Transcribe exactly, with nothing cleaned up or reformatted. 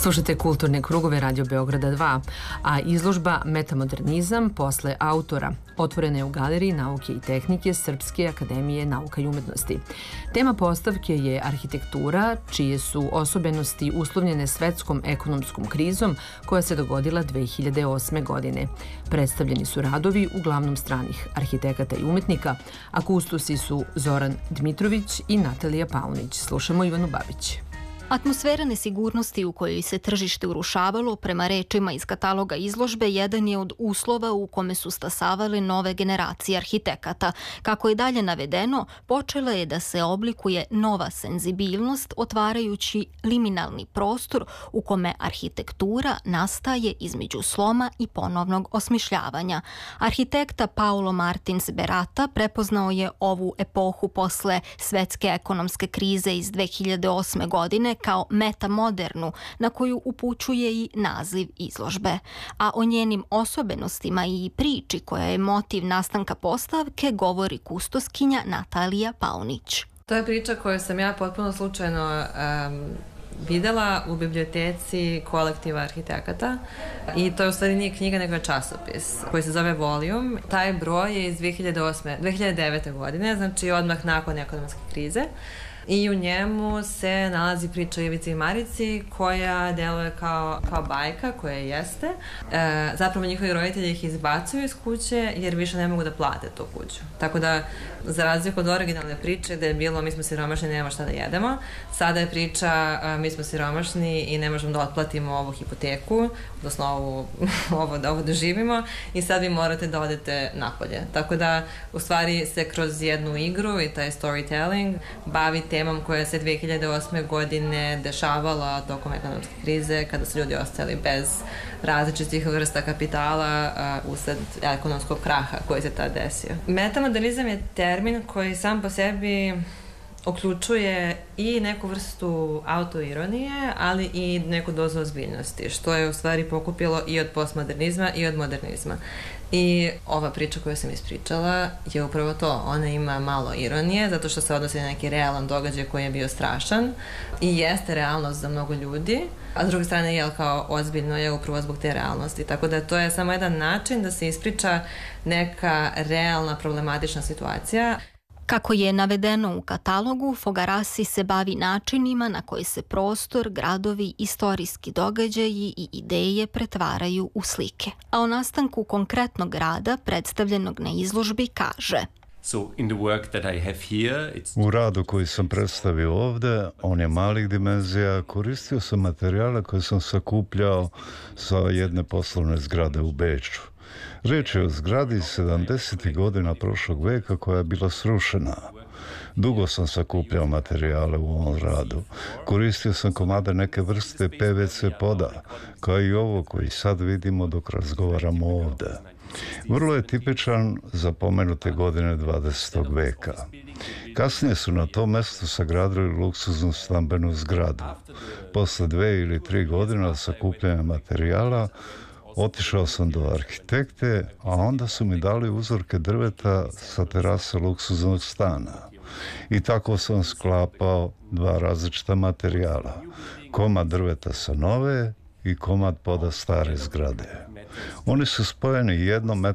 Slušate Kulturne krugove Radio Beograda dva, a izložba Metamodernizam posle autora otvorena je u Galeriji nauke i tehnike Srpske akademije nauka i umetnosti. Tema postavke je arhitektura, čije su osobenosti uslovljene svetskom ekonomskom krizom koja se dogodila dve hiljade osme. godine. Predstavljeni su radovi uglavnom stranih arhitekata i umetnika, a kustosi su Zoran Dmitrović i Natalija Paunić. Slušamo Ivanu Babić. Atmosfera nesigurnosti u kojoj se tržište urušavalo, prema rečima iz kataloga izložbe, jedan je od uslova u kome su stasavale nove generacije arhitekata. Kako je dalje navedeno, počela je da se oblikuje nova senzibilnost, otvarajući liminalni prostor u kome arhitektura nastaje između sloma i ponovnog osmišljavanja. Arhitekta Paulo Martins Berata prepoznao je ovu epohu posle svetske ekonomske krize iz dve hiljade osme. godine kao metamodernu, na koju upućuje i naziv izložbe. A o njenim osobenostima i priči koja je motiv nastanka postavke govori kustoskinja Natalija Paunić. To je priča koju sam ja potpuno slučajno um, videla u biblioteci kolektiva arhitekata i to je u stvari nije knjiga nego je časopis koji se zove Volume. Taj broj je iz dve hiljade osme. dve hiljade devete. godine, znači odmah nakon ekonomske krize. I u njemu se nalazi priča o Ivici i Marici koja deluje kao, kao bajka, koja jeste. E, zapravo njihovi roditelji ih izbacuju iz kuće jer više ne mogu da plate tu kuću. Tako da, za razliku od originalne priče gde je bilo mi smo siromašni, nemamo šta da jedemo, sada je priča a, mi smo siromašni i ne možemo da otplatimo ovu hipoteku, odnosno ovu, ovo, ovo da živimo i sad vi morate da odete napolje. Tako da, u stvari se kroz jednu igru i taj storytelling bavi temom koja se dve hiljade osme. godine dešavala tokom ekonomske krize, kada su ljudi ostali bez različitih vrsta kapitala uh, usled ekonomskog kraha koji se tad desio. Metamodernizam je termin koji sam po sebi uključuje i neku vrstu autoironije, ali i neku dozu ozbiljnosti, što je u stvari pokupilo i od postmodernizma i od modernizma. I ova priča koju sam ispričala je upravo to. Ona ima malo ironije, zato što se odnosi na neki realan događaj koji je bio strašan i jeste realnost za mnogo ljudi, a s druge strane je kao ozbiljno je upravo zbog te realnosti. Tako da to je samo jedan način da se ispriča neka realna problematična situacija. Kako je navedeno u katalogu, Fogarasi se bavi načinima na koji se prostor, gradovi, istorijski događaji i ideje pretvaraju u slike. A o nastanku konkretnog grada, predstavljenog na izložbi, kaže: U radu koji sam predstavio ovde, on je malih dimenzija, koristio sam materijale koje sam sakupljao sa jedne poslovne zgrade u Beču. Reč je o zgradi sedamdesetih godina prošlog veka koja je bila srušena. Dugo sam sakupljao materijale u ovom radu. Koristio sam komade neke vrste P V C poda, kao i ovo koji sad vidimo dok razgovaramo ovde. Vrlo je tipičan za pomenute godine dvadesetog veka. Kasnije su na tom mestu sagradili luksuznu stambenu zgradu. Posle dve ili tri godina sakupljanja materijala otišao sam do arhitekte, a onda su mi dali uzorke drveta sa terase luksuznog stana. I tako sam sklapao dva različita materijala. Komad drveta sa nove i komad poda stare zgrade. Oni su spojeni jednom